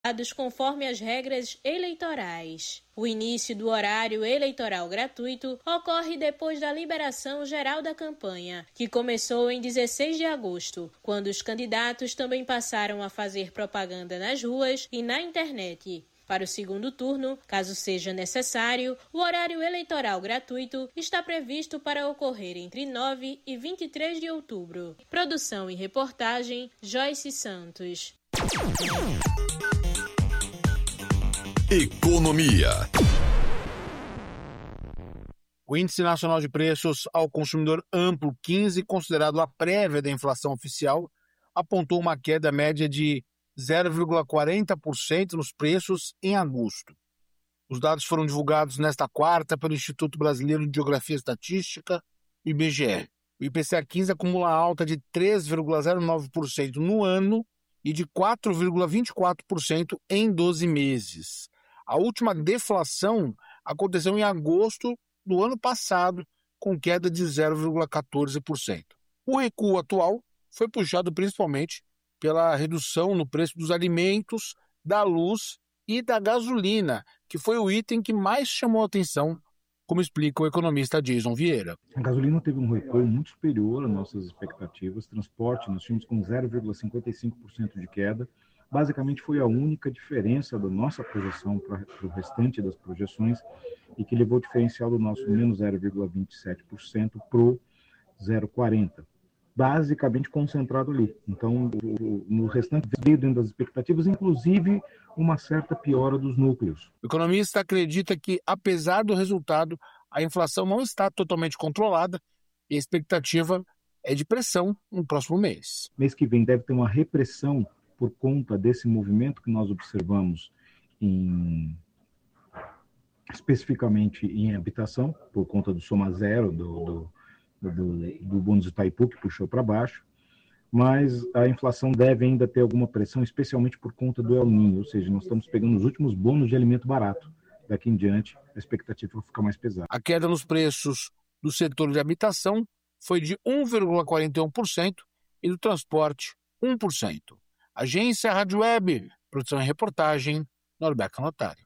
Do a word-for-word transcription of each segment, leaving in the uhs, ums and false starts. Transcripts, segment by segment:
conforme as regras eleitorais. O início do horário eleitoral gratuito ocorre depois da liberação geral da campanha, que começou em dezesseis de agosto, quando os candidatos também passaram a fazer propaganda nas ruas e na internet. Para o segundo turno, caso seja necessário, o horário eleitoral gratuito está previsto para ocorrer entre nove e vinte e três de outubro. Produção e reportagem, Joyce Santos. Economia. O Índice Nacional de Preços ao Consumidor Amplo quinze, considerado a prévia da inflação oficial, apontou uma queda média de zero vírgula quarenta por cento nos preços em agosto. Os dados foram divulgados nesta quarta pelo Instituto Brasileiro de Geografia e Estatística, I B G E. O I P C A quinze acumula alta de três vírgula zero nove por cento no ano e de quatro vírgula vinte e quatro por cento em doze meses. A última deflação aconteceu em agosto do ano passado, com queda de zero vírgula quatorze por cento. O recuo atual foi puxado principalmente pela redução no preço dos alimentos, da luz e da gasolina, que foi o item que mais chamou a atenção, como explica o economista Jason Vieira. A gasolina teve um recuo muito superior às nossas expectativas. Transporte, nós tínhamos com zero vírgula cinquenta e cinco por cento de queda. Basicamente foi a única diferença da nossa projeção para o restante das projeções e que levou o diferencial do nosso menos zero vírgula vinte e sete por cento para o zero vírgula quarenta por cento. Basicamente concentrado ali. Então, no restante veio dentro das expectativas, inclusive uma certa piora dos núcleos. O economista acredita que, apesar do resultado, a inflação não está totalmente controlada e a expectativa é de pressão no próximo mês. Mês que vem deve ter uma repressão por conta desse movimento que nós observamos em, especificamente em habitação, por conta do soma zero, do, do Do, do bônus Itaipu, que puxou para baixo, mas a inflação deve ainda ter alguma pressão, especialmente por conta do El Niño, ou seja, nós estamos pegando os últimos bônus de alimento barato. Daqui em diante, a expectativa vai ficar mais pesada. A queda nos preços do setor de habitação foi de um vírgula quarenta e um por cento e do transporte, um por cento. Agência Rádio Web, produção e reportagem, Norberto Notário.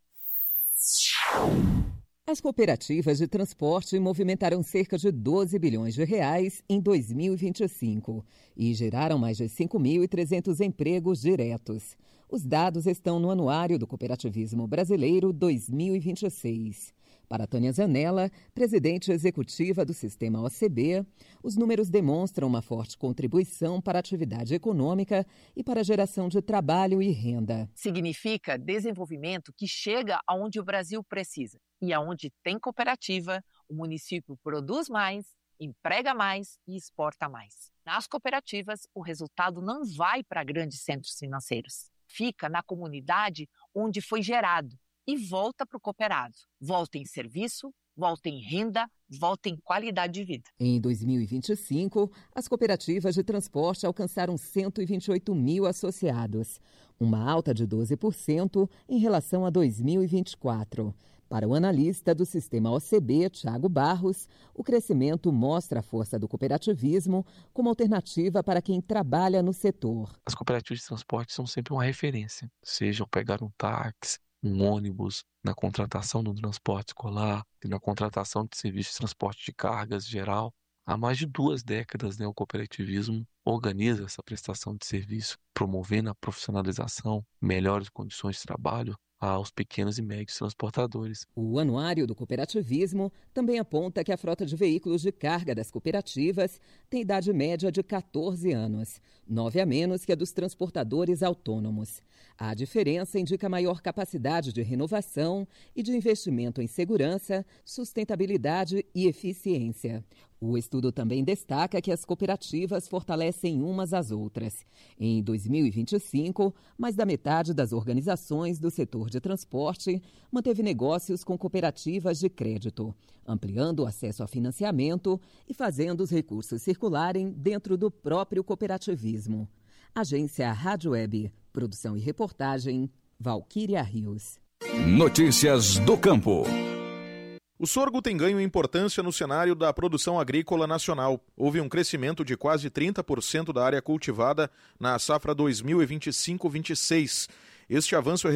As cooperativas de transporte movimentaram cerca de doze bilhões de reais em dois mil e vinte e cinco e geraram mais de cinco mil e trezentos empregos diretos. Os dados estão no Anuário do Cooperativismo Brasileiro dois mil e vinte e seis. Para Tânia Zanella, presidente executiva do Sistema O C B, os números demonstram uma forte contribuição para a atividade econômica e para a geração de trabalho e renda. Significa desenvolvimento que chega aonde o Brasil precisa. E aonde tem cooperativa, o município produz mais, emprega mais e exporta mais. Nas cooperativas, o resultado não vai para grandes centros financeiros. Fica na comunidade onde foi gerado e volta para o cooperado. Volta em serviço, volta em renda, volta em qualidade de vida. Em dois mil e vinte e cinco, as cooperativas de transporte alcançaram cento e vinte e oito mil associados, uma alta de doze por cento em relação a dois mil e vinte e quatro. Para o analista do Sistema O C B, Thiago Barros, o crescimento mostra a força do cooperativismo como alternativa para quem trabalha no setor. As cooperativas de transporte são sempre uma referência, seja pegar um táxi, um ônibus, na contratação do transporte escolar, na contratação de serviços de transporte de cargas geral. Há mais de duas décadas, né, o cooperativismo organiza essa prestação de serviço, promovendo a profissionalização, melhores condições de trabalho aos pequenos e médios transportadores. O Anuário do Cooperativismo também aponta que a frota de veículos de carga das cooperativas tem idade média de catorze anos, nove a menos que a dos transportadores autônomos. A diferença indica maior capacidade de renovação e de investimento em segurança, sustentabilidade e eficiência. O estudo também destaca que as cooperativas fortalecem umas às outras. Em dois mil e vinte e cinco, mais da metade das organizações do setor de transporte manteve negócios com cooperativas de crédito, ampliando o acesso a financiamento e fazendo os recursos circularem dentro do próprio cooperativismo. Agência Rádio Web, produção e reportagem, Valquíria Rios. Notícias do campo. O sorgo tem ganho importância no cenário da produção agrícola nacional. Houve um crescimento de quase trinta por cento da área cultivada na safra dois mil e vinte e cinco vinte e seis. Este avanço é